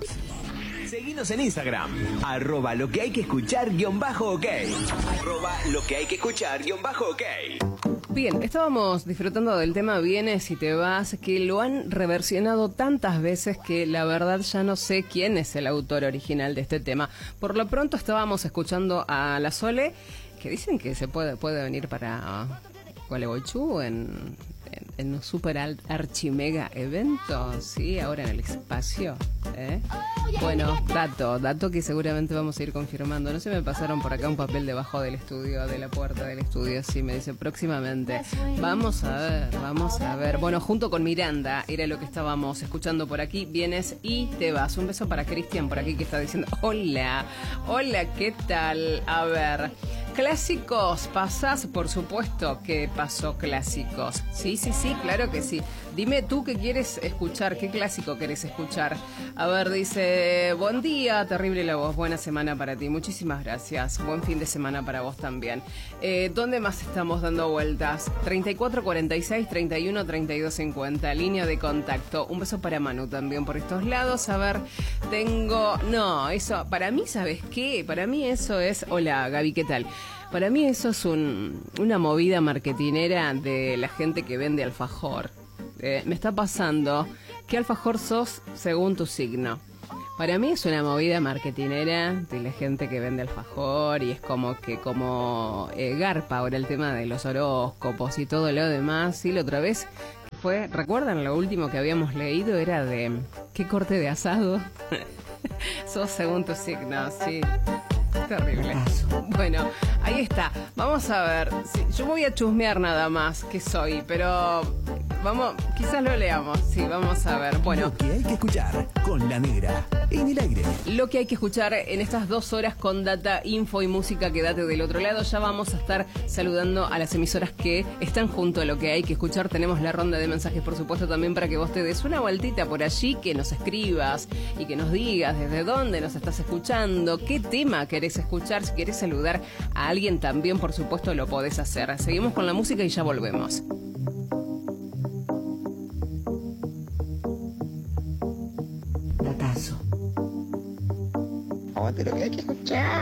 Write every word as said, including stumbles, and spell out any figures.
Seguinos en Instagram, arroba lo que hay que escuchar guión bajo ok. Arroba lo que hay que escuchar guión bajo ok. Bien, estábamos disfrutando del tema Vienes y te vas, que lo han reversionado tantas veces que la verdad ya no sé quién es el autor original de este tema. Por lo pronto estábamos escuchando a La Sole, que dicen que se puede, puede venir para Gualeguaychú en, en, en un super archimega evento, sí, ahora en el espacio, ¿eh? Bueno, dato, dato que seguramente vamos a ir confirmando. No se me pasaron por acá un papel debajo del estudio, de la puerta del estudio, sí, me dice próximamente. Vamos a ver, vamos a ver. Bueno, junto con Miranda, era lo que estábamos escuchando por aquí. Vienes y te vas. Un beso para Cristian por aquí que está diciendo, hola, hola, ¿qué tal? A ver, clásicos, pasás, por supuesto que pasó clásicos. Sí, sí, sí, claro que sí. Dime tú qué quieres escuchar, qué clásico querés escuchar. A ver, dice, buen día, terrible la voz, buena semana para ti, muchísimas gracias, buen fin de semana para vos también. Eh, ¿Dónde más estamos dando vueltas? treinta y cuatro cuarenta y seis, treinta y uno, treinta y dos cincuenta, línea de contacto. Un beso para Manu también por estos lados. A ver, tengo, no, eso, para mí, ¿sabes qué? Para mí eso es, hola Gaby, ¿qué tal? Para mí eso es un, una movida marketinera de la gente que vende alfajor. Eh, me está pasando qué alfajor sos según tu signo. Para mí es una movida marketinera de la gente que vende alfajor y es como que como eh, garpa ahora el tema de los horóscopos y todo lo demás. Y la otra vez fue, ¿recuerdan? Lo último que habíamos leído era de qué corte de asado sos según tu signo, sí. Terrible. Bueno, ahí está. Vamos a ver. Sí, yo voy a chusmear nada más que soy, pero vamos, quizás lo leamos. Sí, vamos a ver. Bueno, lo que hay que escuchar con La Negra en el aire. Lo que hay que escuchar en estas dos horas con data, info y música. Quédate del otro lado. Ya vamos a estar saludando a las emisoras que están junto a lo que hay que escuchar. Tenemos la ronda de mensajes, por supuesto, también para que vos te des una vueltita por allí, que nos escribas y que nos digas desde dónde nos estás escuchando, qué tema querés escuchar. Si querés saludar a alguien también, por supuesto, lo podés hacer. Seguimos con la música y ya volvemos. Datazo. Aguante lo que hay que escuchar.